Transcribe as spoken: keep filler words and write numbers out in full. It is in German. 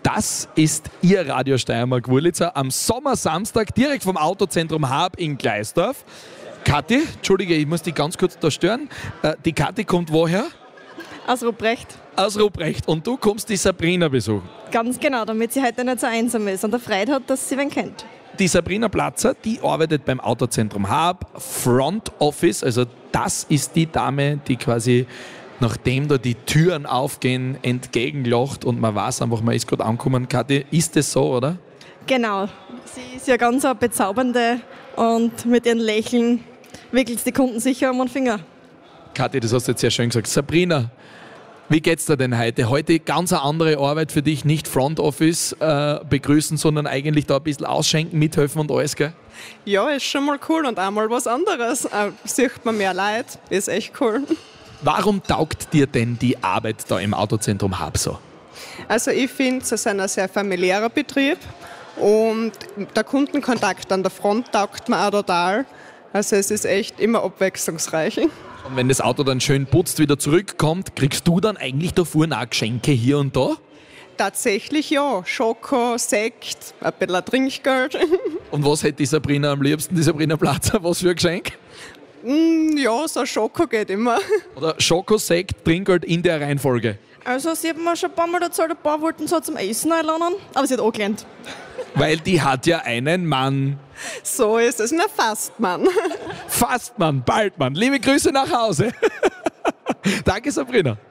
Das ist Ihr Radio Steiermark-Wurlitzer am Sommersamstag direkt vom Autozentrum Haab in Gleisdorf. Kathi, Entschuldige, ich muss dich ganz kurz da stören. Äh, die Kathi kommt woher? Aus Ruprecht. Aus Ruprecht. Und du kommst die Sabrina besuchen. Ganz genau, damit sie heute nicht so einsam ist und Freude hat, dass sie wen kennt. Die Sabrina Platzer, die arbeitet beim Autozentrum Haab, Front Office, also das ist die Dame, die quasi, nachdem da die Türen aufgehen, entgegenlacht und man weiß einfach, man ist gerade angekommen. Kathi, ist das so, oder? Genau. Sie ist ja ganz eine bezaubernde und mit ihren Lächeln wickelt die Kunden sicher um den Finger. Kathi, das hast du jetzt sehr schön gesagt. Sabrina, wie geht's dir denn heute? Heute ganz eine andere Arbeit für dich, nicht Front Office äh, begrüßen, sondern eigentlich da ein bisschen ausschenken, mithelfen und alles, gell? Ja, ist schon mal cool und auch mal was anderes. Äh, sieht man mehr Leute, ist echt cool. Warum taugt dir denn die Arbeit da im Autozentrum Haab so? Also ich finde, es ist ein sehr familiärer Betrieb und der Kundenkontakt an der Front taugt mir auch total. Also es ist echt immer abwechslungsreich. Und wenn das Auto dann schön putzt, wieder zurückkommt, kriegst du dann eigentlich davor auch Geschenke hier und da? Tatsächlich ja. Schoko, Sekt, ein bisschen Trinkgeld. Und was hätte die Sabrina am liebsten, die Sabrina Platzer? Was für ein Geschenk? Mm, ja, so Schoko geht immer. Oder Schoko, Sekt, Trinkgeld in der Reihenfolge? Also sie hat mir schon ein paar Mal erzählt, ein paar wollten so zum Essen einladen, aber sie hat angelehnt. Weil die hat ja einen Mann. So ist es, na fast, Mann. Fast, Mann, bald, Mann. Liebe Grüße nach Hause. Danke, Sabrina.